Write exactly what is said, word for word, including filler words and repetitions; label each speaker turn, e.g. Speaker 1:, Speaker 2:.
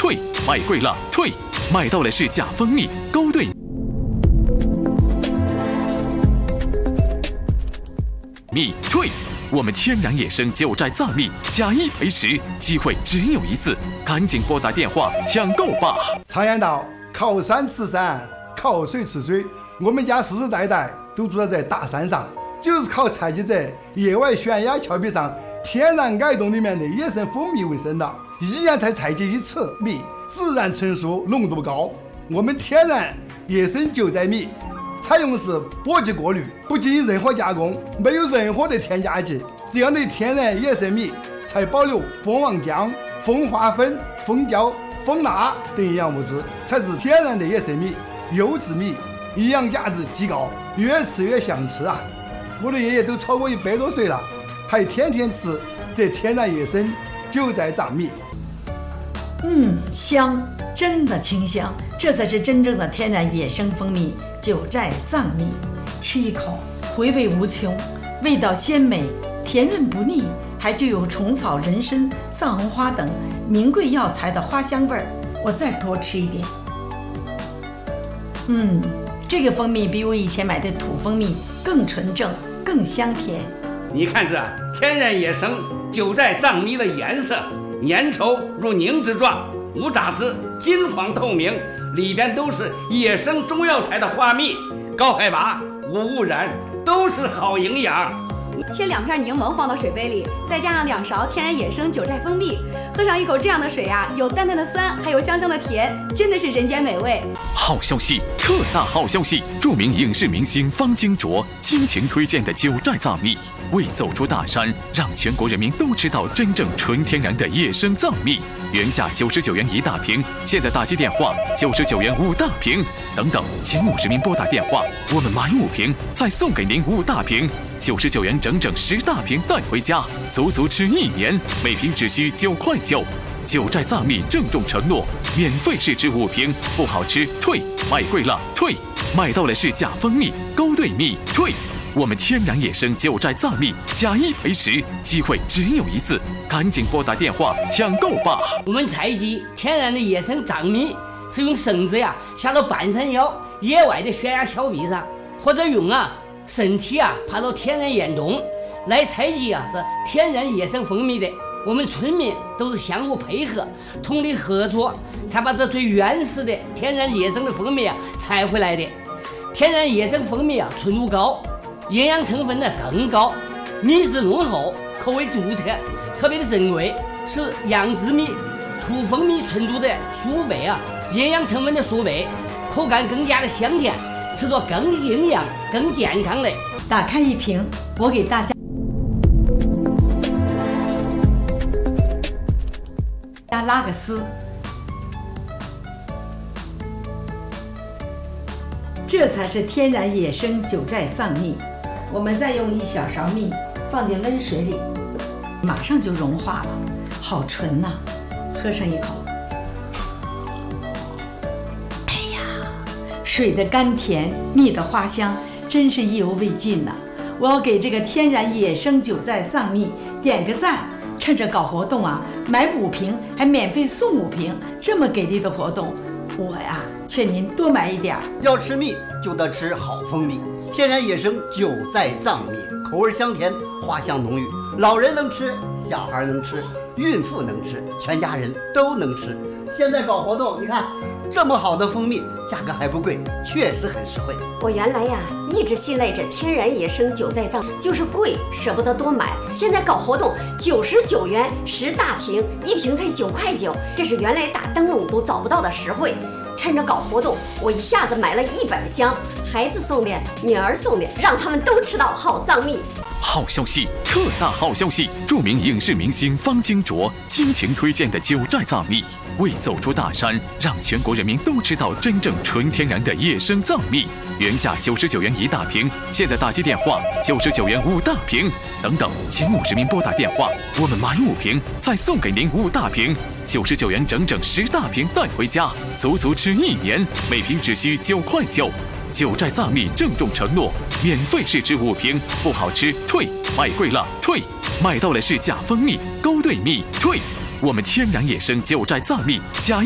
Speaker 1: 退，卖贵了退，买到的是假蜂蜜勾兑蜜退。我们天然野生九寨藏蜜，假一赔十，机会只有一次，赶紧拨打电话抢购吧！
Speaker 2: 常言道，靠山吃山，靠水吃水。我们家世世代代都住在大山上，就是靠采集在野外悬崖峭壁上天然矮洞里面的野生蜂蜜为生的，一年才采集一次蜜，自然成熟，浓度高。我们天然野生九寨蜜采用是播级过滤，不经任何加工，没有任何的添加剂，这样的天然野生蜜才保留蜂王浆、蜂花粉、蜂胶、蜂蜡等营养物质，才是天然的野生蜜，优质蜜，营养价值极高，越吃越想吃啊！我的爷爷都超过一百多岁了，还天天吃这天然野生九寨藏蜜。
Speaker 3: 嗯，香，真的清香，这才是真正的天然野生蜂蜜九寨藏蜜。吃一口，回味无穷，味道鲜美，甜润不腻，还具有虫草、人参、藏红花等名贵药材的花香味儿。我再多吃一点。嗯，这个蜂蜜比我以前买的土蜂蜜更纯正，更香甜。
Speaker 4: 你看这天然野生九寨藏蜜的颜色，粘稠如凝脂状，无杂质，金黄透明，里边都是野生中药材的花蜜，高海拔，无污染，都是好营养。
Speaker 5: 切两片柠檬放到水杯里，再加上两勺天然野生九寨蜂蜜，喝上一口这样的水啊，有淡淡的酸，还有香香的甜，真的是人间美味。
Speaker 1: 好消息，特大好消息！著名影视明星方金卓倾情推荐的九寨藏蜜，为走出大山，让全国人民都知道真正纯天然的野生藏蜜。原价九十九元一大瓶，现在打击电话九十九元五大瓶。等等，前五十名拨打电话，我们买五瓶再送给您五大瓶，九十九元整整十大瓶带回家，足足吃一年，每瓶只需九块九。九寨藏蜜郑重承诺，免费试吃五瓶，不好吃退，卖贵了退，买到的是假蜂蜜勾兑蜜退。我们天然野生九寨藏蜜，假一赔十，机会只有一次，赶紧拨打电话抢购吧！
Speaker 6: 我们采集天然的野生藏蜜，是用绳子呀下到半山腰野外的悬崖峭壁上，或者用啊身体啊爬到天然岩洞来采集啊这天然野生蜂蜜的。我们村民都是相互配合，通力合作，才把这最原始的天然野生的蜂蜜啊采回来的。天然野生蜂蜜啊纯度高，营养成分呢更高，蜜质浓厚，口味独特，特别的珍贵，是养殖蜜、土蜂蜜纯度的十五倍啊，营养成分的数倍，口感更加的香甜，吃着更营养、更健康的。
Speaker 3: 打开一瓶，我给大家拉个丝，这才是天然野生九寨藏蜜。我们再用一小勺蜜放进温水里，马上就融化了，好纯呐、啊！喝上一口，哎呀，水的甘甜，蜜的花香，真是意犹未尽呐、啊！我要给这个天然野生九寨藏蜜点个赞。趁着搞活动啊，买五瓶还免费送五瓶，这么给力的活动，我呀劝您多买一点。
Speaker 7: 要吃蜜就得吃好蜂蜜，天然野生九寨藏蜜，口味香甜，花香浓郁，老人能吃，小孩能吃，孕妇能吃，全家人都能吃。现在搞活动，你看这么好的蜂蜜，价格还不贵，确实很实惠。
Speaker 8: 我原来呀一直信赖着天然野生九寨藏，就是贵舍不得多买。现在搞活动，九十九元十大瓶，一瓶才九块九，这是原来打灯笼都找不到的实惠。趁着搞活动，我一下子买了一百箱，孩子送的，女儿送的，让他们都吃到好藏蜜。
Speaker 1: 好消息，特大好消息！著名影视明星方金卓倾情推荐的九寨藏蜜，为走出大山，让全国人民都知道真正纯天然的野生藏蜜。原价九十九元一大瓶，现在打击电话九十九元五大瓶。等等，前五十名拨打电话，我们买五瓶再送给您五大瓶，九十九元整整十大瓶带回家，足足吃一年，每瓶只需九块九。九寨藏蜜郑重承诺，免费试吃五瓶，不好吃退，卖贵了退，买到的是假蜂蜜勾兑蜜退。我们天然野生九寨藏蜜，假